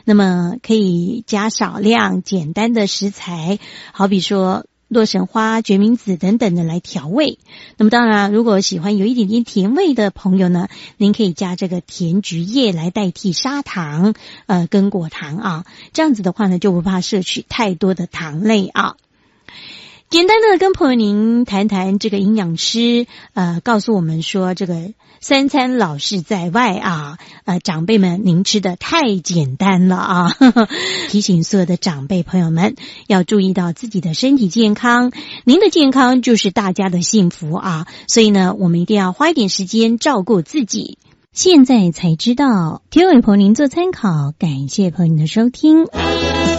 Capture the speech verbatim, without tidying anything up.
那么可以加少量简单的食材，好比说洛神花、决明子等等的来调味。那么当然，如果喜欢有一点点甜味的朋友呢，您可以加这个甜菊叶来代替砂糖，呃，跟果糖啊。这样子的话呢，就不怕摄取太多的糖类啊。简单的跟朋友您谈谈这个营养师，呃，告诉我们说这个三餐老是在外啊，呃，长辈们您吃的太简单了啊，呵呵，提醒所有的长辈朋友们要注意到自己的身体健康，您的健康就是大家的幸福啊，所以呢，我们一定要花一点时间照顾自己。现在才知道，提供给朋友您做参考，感谢朋友您的收听。